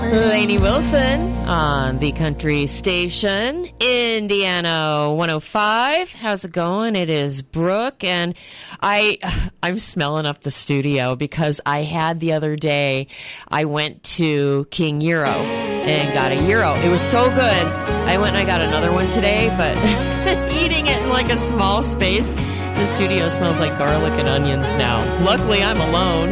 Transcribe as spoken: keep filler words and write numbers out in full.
Lainey Wilson on the country station, Indiana one oh five. How's it going? It is Brooke, and I, I'm smelling up the studio because I had the other day, I went to King Euro and got a gyro. It was so good. I went and I got another one today, but eating it in like a small space, the studio smells like garlic and onions now. Luckily, I'm alone.